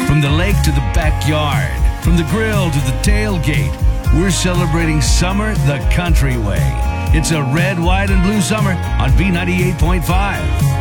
From the lake to the backyard, from the grill to the tailgate, we're celebrating summer the country way. It's a red, white, and blue summer on B98.5.